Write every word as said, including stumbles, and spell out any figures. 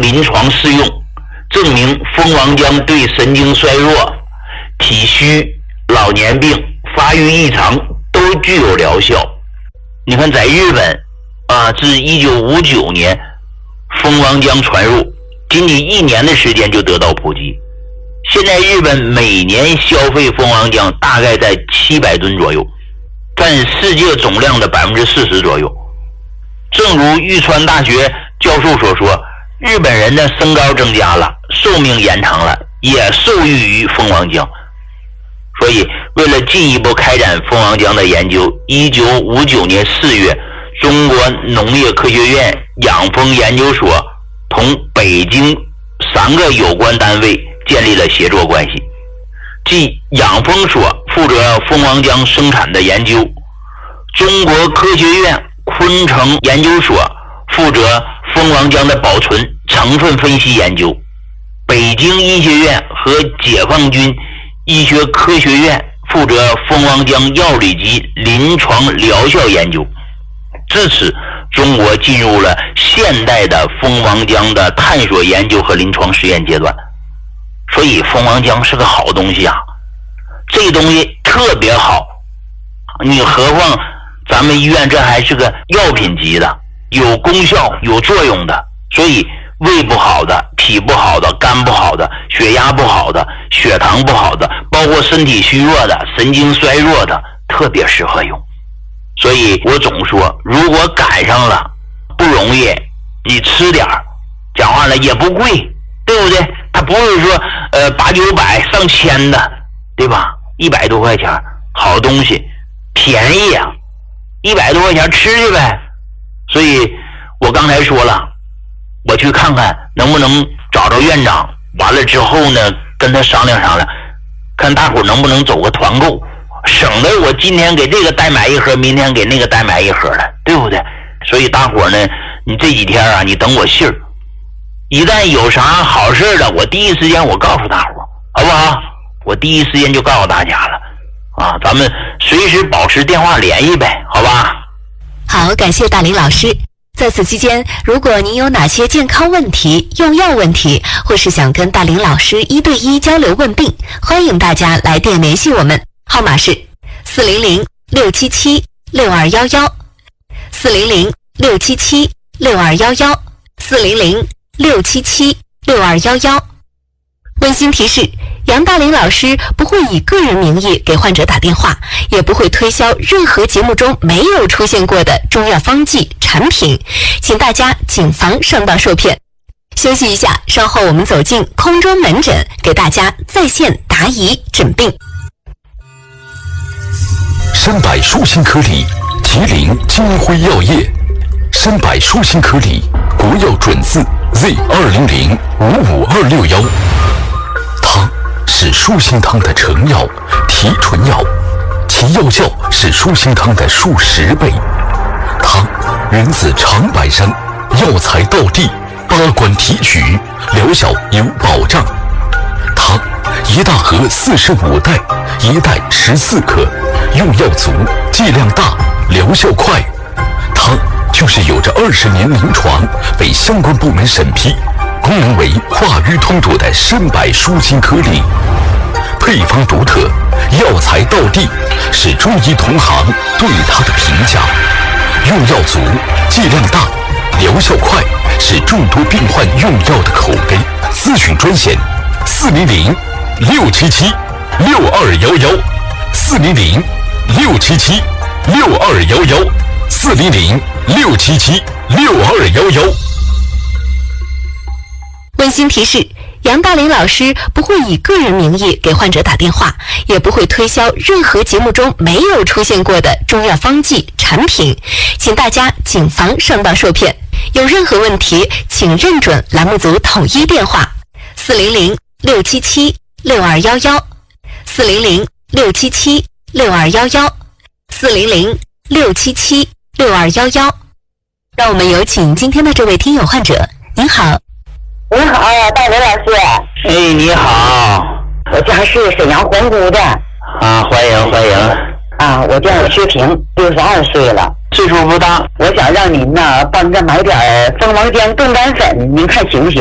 临床试用，证明蜂王浆对神经衰弱、体虚、老年病、发育异常都具有疗效。你看在日本啊，自一九五九年蜂王浆传入，仅仅一年的时间就得到普及。现在日本每年消费蜂王浆大概在七百吨左右，占世界总量的百分之四十左右。正如玉川大学教授所说，日本人的身高增加了，寿命延长了，也受益于蜂王浆。所以为了进一步开展蜂王浆的研究，一九五九年四月，中国农业科学院养蜂研究所同北京三个有关单位建立了协作关系，即养蜂所负责蜂王浆生产的研究，中国科学院昆城研究所负责蜂王浆的保存、成分分析研究，北京医学院和解放军医学科学院负责蜂王浆药理及临床疗效研究。至此，中国进入了现代的蜂王浆的探索研究和临床实验阶段。所以蜂王浆是个好东西啊，这东西特别好，你何况咱们医院这还是个药品级的，有功效有作用的。所以胃不好的、脾不好的、肝不好的、血压不好的、血糖不好的，包括身体虚弱的、神经衰弱的，特别适合用。所以我总说，如果赶上了不容易，你吃点儿，讲话了也不贵，对不对？它不是说呃八九百上千的，对吧？一百多块钱好东西，便宜啊，一百多块钱吃去呗。所以我刚才说了，我去看看能不能找着院长，完了之后呢跟他商量商量，看大伙能不能走个团购，省得我今天给这个代买一盒，明天给那个代买一盒了，对不对？所以大伙呢，你这几天啊，你等我信儿，一旦有啥好事了，我第一时间我告诉大伙，好不好？我第一时间就告诉大家了啊，咱们随时保持电话联系呗，好吧？ 好，感谢大林老师。在此期间，如果您有哪些健康问题、用药问题，或是想跟大林老师一对一交流问病，欢迎大家来电联系我们，号码是四零零六七七六二幺幺，四零零六七七六二幺幺，四零零六七七六二幺幺。温馨提示，杨大林老师不会以个人名义给患者打电话，也不会推销任何节目中没有出现过的中药方剂产品，请大家谨防上当受骗。休息一下，稍后我们走进空中门诊，给大家在线答疑诊病。 山柏舒心颗粒，吉林金辉药业。山柏舒心颗粒，国药准字 Z 二零零五五二六幺。它是舒心汤的成药、提纯药，其药效是舒心汤的数十倍。它源自长白山，药材到地，八关提取，疗效有保障。它一大盒四十五袋，一袋十四克，用药足，剂量大，疗效快。它就是有着二十年临床，被相关部门审批，功能为化瘀通堵的山柏舒心颗粒。配方独特，药材到地，是中医同行对它的评价。用药足，剂量大，疗效快，是众多病患用药的口碑。咨询专线：四零零六七七六二幺幺，四零零六七七六二幺幺，四零零六七七六二幺幺。 温馨提示，杨大林老师不会以个人名义给患者打电话，也不会推销任何节目中没有出现过的中药方剂产品，请大家谨防上当受骗。有任何问题，请认准栏目组统一电话：四零零六七七六二幺幺，四零零六七七六二幺幺，四零零六七七六二幺幺。让我们有请今天的这位听友患者。您好。 你好呀，大林老师。 哎，你好， 我家是沈阳皇姑的。 啊，欢迎欢迎。 啊，我叫薛平，六十二岁了， 岁数不大。 我想让您呢帮着买点蜂王浆冻干粉，您看行不行？